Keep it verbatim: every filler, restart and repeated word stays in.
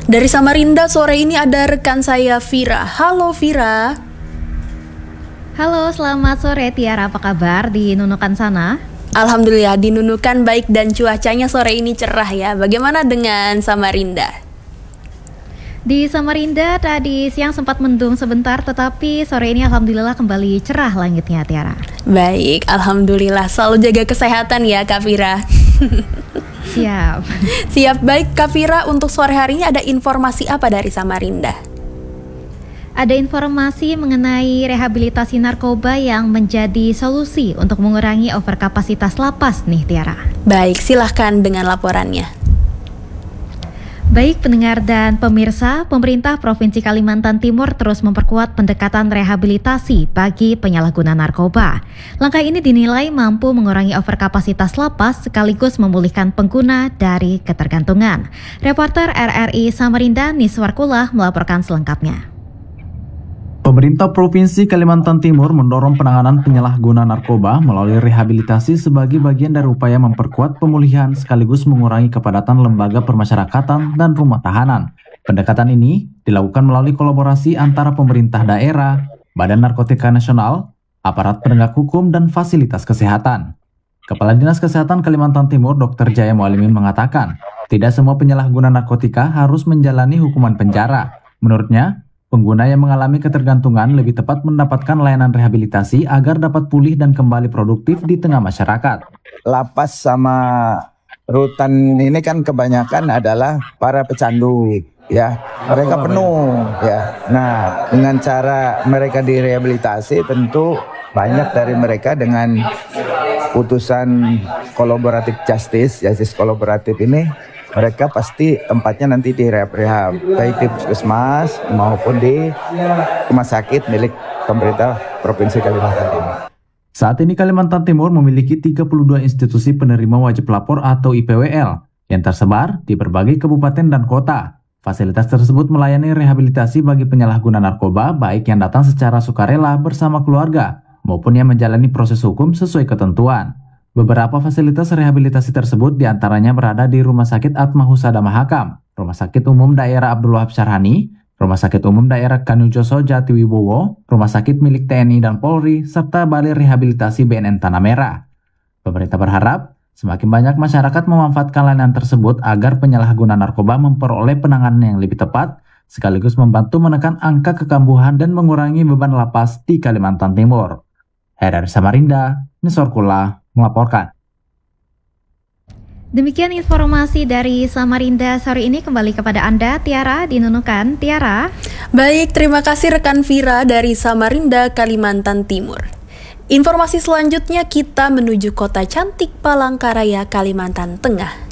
Dari Samarinda sore ini ada rekan saya Vira. Halo Vira. Halo, selamat sore Tiara, apa kabar di Nunukan sana? Alhamdulillah di Nunukan baik dan cuacanya sore ini cerah ya. Bagaimana dengan Samarinda? Di Samarinda tadi siang sempat mendung sebentar, tetapi sore ini alhamdulillah kembali cerah langitnya Tiara. Baik, alhamdulillah. Selalu jaga kesehatan ya Kak Vira. Siap. Siap, baik Kak Vira, untuk sore hari ini ada informasi apa dari Samarinda? Ada informasi mengenai rehabilitasi narkoba yang menjadi solusi untuk mengurangi overkapasitas lapas nih Tiara. Baik, silahkan dengan laporannya. Baik pendengar dan pemirsa, pemerintah Provinsi Kalimantan Timur terus memperkuat pendekatan rehabilitasi bagi penyalahguna narkoba. Langkah ini dinilai mampu mengurangi overkapasitas lapas sekaligus memulihkan pengguna dari ketergantungan. Reporter R R I Samarinda Niswarkulah melaporkan selengkapnya. Pemerintah Provinsi Kalimantan Timur mendorong penanganan penyalahguna narkoba melalui rehabilitasi sebagai bagian dari upaya memperkuat pemulihan sekaligus mengurangi kepadatan lembaga permasyarakatan dan rumah tahanan. Pendekatan ini dilakukan melalui kolaborasi antara pemerintah daerah, Badan Narkotika Nasional, aparat penegak hukum, dan fasilitas kesehatan. Kepala Dinas Kesehatan Kalimantan Timur, Dokter Jaya Mualimin mengatakan, tidak semua penyalahguna narkotika harus menjalani hukuman penjara. Menurutnya, pengguna yang mengalami ketergantungan lebih tepat mendapatkan layanan rehabilitasi agar dapat pulih dan kembali produktif di tengah masyarakat. Lapas sama rutan ini kan kebanyakan adalah para pecandu, ya. Mereka penuh, ya. Nah, dengan cara mereka direhabilitasi, tentu banyak dari mereka dengan putusan kolaboratif justice, justice kolaboratif ini, mereka pasti tempatnya nanti di rehab-rehab, baik di puskesmas maupun di rumah sakit milik pemerintah Provinsi Kalimantan Timur. Saat ini Kalimantan Timur memiliki tiga puluh dua institusi penerima wajib lapor atau I P W L yang tersebar di berbagai kabupaten dan kota. Fasilitas tersebut melayani rehabilitasi bagi penyalahguna narkoba baik yang datang secara sukarela bersama keluarga maupun yang menjalani proses hukum sesuai ketentuan. Beberapa fasilitas rehabilitasi tersebut diantaranya berada di Rumah Sakit Atma Husada Mahakam, Rumah Sakit Umum Daerah Abdul Wahab Syarhani, Rumah Sakit Umum Daerah Kanujoso Jatiwibowo, Rumah Sakit milik T N I dan Polri, serta Balai Rehabilitasi B N N Tanah Merah. Pemerintah berharap semakin banyak masyarakat memanfaatkan layanan tersebut agar penyalahguna narkoba memperoleh penanganan yang lebih tepat, sekaligus membantu menekan angka kekambuhan dan mengurangi beban lapas di Kalimantan Timur. Dari Samarinda, Niswarkulah melaporkan. Demikian informasi dari Samarinda sore ini, kembali kepada Anda Tiara di Nunukan. Tiara. Baik, terima kasih rekan Vira dari Samarinda, Kalimantan Timur. Informasi selanjutnya kita menuju kota cantik Palangkaraya, Kalimantan Tengah.